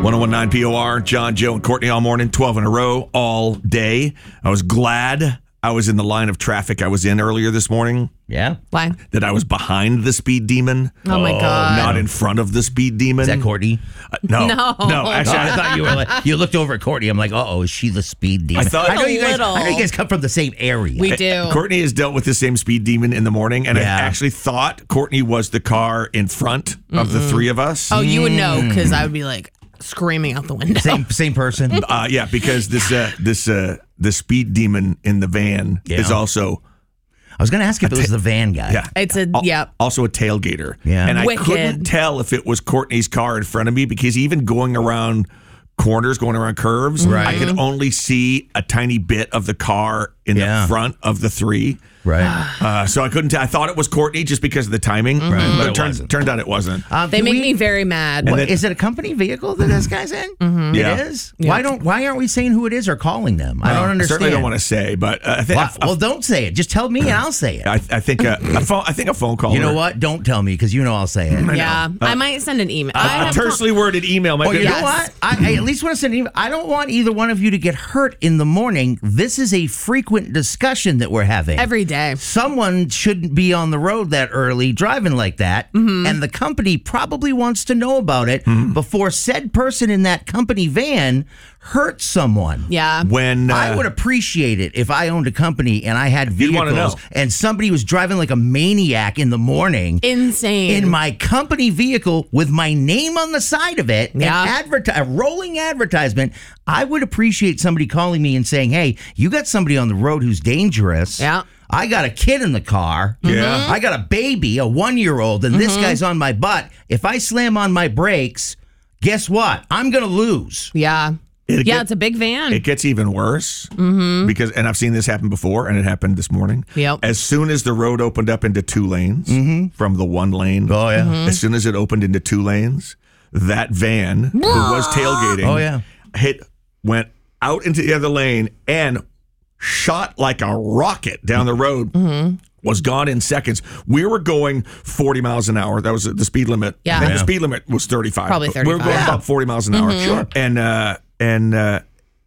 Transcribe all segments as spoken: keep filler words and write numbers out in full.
ten nineteen P O R, John, Joe, and Courtney all morning, twelve in a row, all day. I was glad I was in the line of traffic I was in earlier this morning. Yeah? Why? That I was behind the speed demon. Oh, my God. Not in front of the speed demon. Is that Courtney? Uh, no. No. No, actually, Oh, I thought you were like, you looked over at Courtney. I'm like, uh-oh, is she the speed demon? I thought- I know you guys, A little. I know you guys come from the same area. We do. Courtney has dealt with the same speed demon in the morning, and Yeah. I actually thought Courtney was the car in front of the three of us. Oh, you would know because I would be like screaming out the window. Same same person. Uh, yeah, because this uh, this uh, the speed demon in the van Yeah. is also I was going to ask if it was the van guy. yeah It's a, al- yeah. also a tailgater. Yeah. And I Wicked. couldn't tell if it was Courtney's car in front of me because even going around corners, going around curves, Right. I could only see a tiny bit of the car in Yeah. the front of the three. Right. Uh, so I couldn't tell. I thought it was Courtney just because of the timing, Right, but but it it turned, wasn't. turned out it wasn't. Um, They can make we- me very mad. What, then- is it a company vehicle that this guy's in? Mm-hmm. Yeah. It is? Why don't? Why aren't we saying who it is or calling them? I don't I understand. certainly don't want to say, but uh, I think Well, I, well, don't say it. Just tell me and I'll say it. I, I think a, a phone. I think a phone call. You know what? Don't tell me because you know I'll say it. Yeah. I might send an email. I A, a have tersely worded email. might Oh, be- you Yes. know what? I, I at least want to send an email. I don't want either one of you to get hurt in the morning. This is a frequent discussion that we're having. every day. Someone shouldn't be on the road that early driving like that, and the company probably wants to know about it before said person in that company van hurts someone. Yeah. When uh, I would appreciate it if I owned a company and I had You'd wanna vehicles know. and somebody was driving like a maniac in the morning Insane. in my company vehicle with my name on the side of it, Yeah. and adverti- a rolling advertisement. I would appreciate somebody calling me and saying, "Hey, you got somebody on the road who's dangerous." Yeah. I got a kid in the car. Yeah. I got a baby, a one-year-old, and this guy's on my butt. If I slam on my brakes, guess what? I'm going to lose. yeah. It yeah, get- it's a big van. it gets even worse because, and I've seen this happen before, and it happened this morning. Yep. As soon as the road opened up into two lanes from the one lane, Oh, yeah. as soon as it opened into two lanes, that van who was tailgating, Oh, yeah. hit went out into the other lane and shot like a rocket down the road. Was gone in seconds. We were going forty miles an hour. That was the speed limit. Yeah. And Yeah. the speed limit was thirty-five. Probably We were going thirty-five. about forty miles an hour. Sure. And uh, and uh,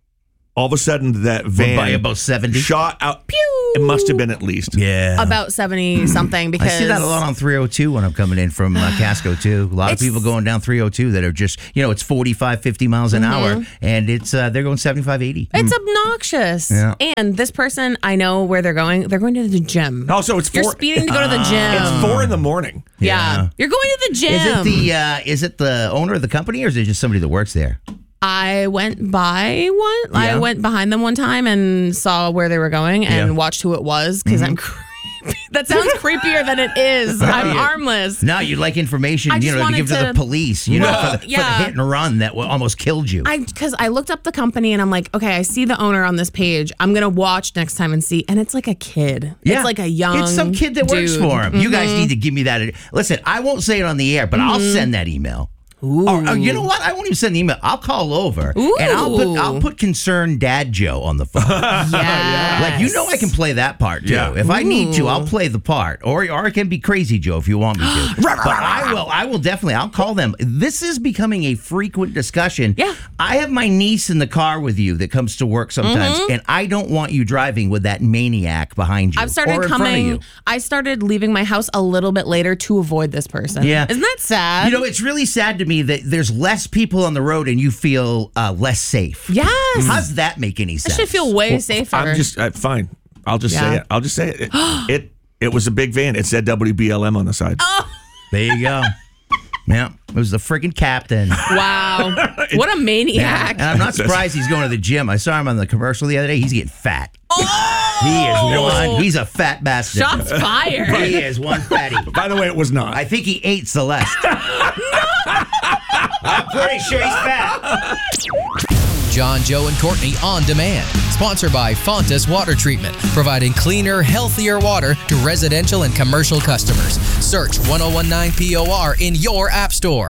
all of a sudden that van by about seventy. shot out. It must have been at least. Yeah. About seventy something because I see that a lot on three oh two when I'm coming in from uh, Casco, too. A lot of It's- people going down three oh two that are just, you know, it's forty-five, fifty miles an hour, and it's uh, they're going seventy-five, eighty. it's obnoxious. Yeah. And this person, I know where they're going. They're going to the gym. Also, it's You're four. speeding to go to the gym. It's four in the morning. yeah. Yeah. You're going to the gym. Is it the uh, is it the owner of the company, or is it just somebody that works there? I went by one. I Yeah. went behind them one time and saw where they were going and Yeah. Mm-hmm. watched who it was because I'm creepy. That sounds creepier than it is. I'm Yeah. armless. No, you'd like information, I you just know, to wanted give to, to- the police, you know, Well, for, the, yeah. for the hit and run that wa- almost killed you. I because I looked up the company and I'm like, okay, I see the owner on this page. I'm gonna watch next time and see. And it's like a kid. It's like a young. It's some kid that works dude. Mm-hmm. for him. You guys need to give me that. Listen, I won't say it on the air, but I'll send that email. Ooh. Or, or you know what? I won't even send the email. I'll call over Ooh. and I'll put I'll put concerned Dad Joe on the phone. Yes. Like, you know, I can play that part too. Yeah. If I need to, I'll play the part, or or it can be Crazy Joe if you want me to. But I will. I will definitely. I'll call them. This is becoming a frequent discussion. Yeah. I have my niece in the car with you that comes to work sometimes, and I don't want you driving with that maniac behind you. I've started or in front of coming. you. I started leaving my house a little bit later to avoid this person. Yeah. Isn't that sad? You know, it's really sad to me that there's less people on the road and you feel uh, less safe. yes. How's that make any I sense? should feel way safer. I'm just uh, fine. I'll just say Yeah. it. I'll just say it. It, it. It was a big van. It said W B L M on the side. Oh. There you go. Yeah, it was the freaking captain. Wow. What a And maniac. I'm not surprised he's going to the gym. I saw him on the commercial the other day. He's getting fat. He is one. He's a fat bastard. Shots fired. He is one fatty. By the way, it was not. I think he ate Celeste. I'm pretty sure he's fat. John, Joe, and Courtney on demand. Sponsored by Fontas Water Treatment, providing cleaner, healthier water to residential and commercial customers. Search ten nineteen P O R in your app store.